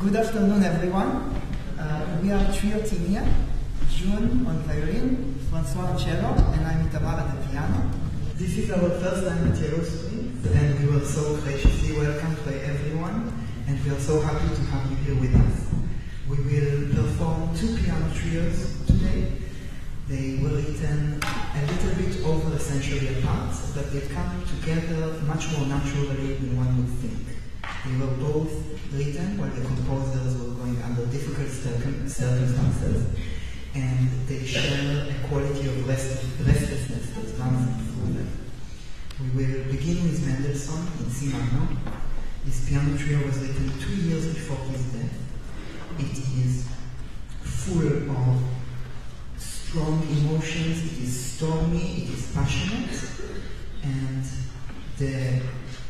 Good afternoon, everyone. We are trio team here. June on violin, Francois on cello, and I'm Itamar at the piano. This is our first time at Yellow Springs, and we were so graciously welcomed by everyone, and we are so happy to have you here with us. We will perform two piano trios today. They were written a little bit over a century apart, but they've come together much more naturally than one would think. They were both written while the composers were going under difficult circumstances, and they share a quality of restlessness that runs through them. We will begin with Mendelssohn in C minor. This piano trio was written 2 years before his death. It is full of strong emotions, it is stormy, it is passionate, and the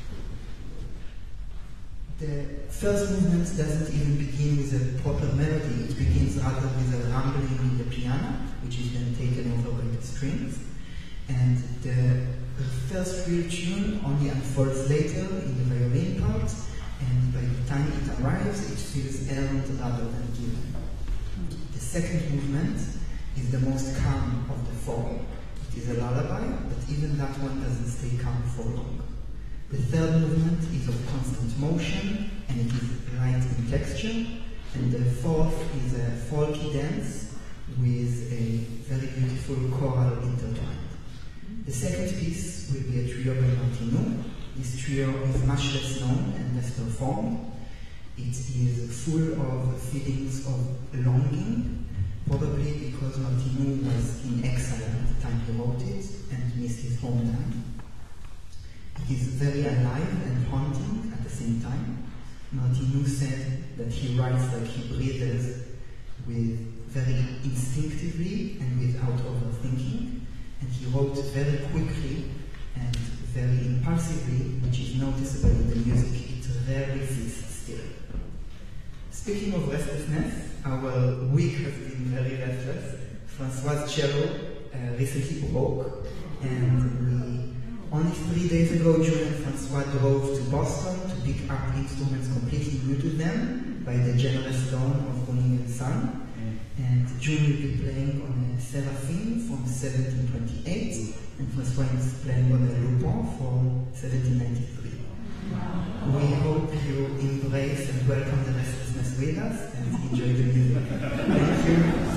first movement doesn't even begin with a proper melody. It begins rather with a rumbling in the piano, which is then taken over by the strings. And the first real tune only unfolds later in the violin part, and by the time it arrives, it feels earned rather than given. The second movement is the most calm of the four. It is a lullaby, but even that one doesn't stay calm for long. The third movement is of constant motion, and it is light in texture, and the fourth is a folky dance with a very beautiful choral intertwined. The second piece will be a trio by Martinu. This trio is much less known and less performed. It is full of feelings of longing, probably because Martinu was in exile at the time he wrote it and missed his homeland. It is very alive and haunting at the same time. Martinu said that he writes like he breathes, with very instinctively and without overthinking, and he wrote very quickly and very impulsively, which is noticeable in the music. It rarely sits still. Speaking of restlessness, our week has been very restless. Francois' cello recently broke, and only 3 days ago, June and Francois drove to Boston to pick up instruments completely new to them by the generous loan of Ronin and Son. And June will be playing on a Seraphine from 1728, and Francois is playing on a Lupin from 1793. We hope you embrace and welcome the restlessness with us and enjoy the music. Thank you.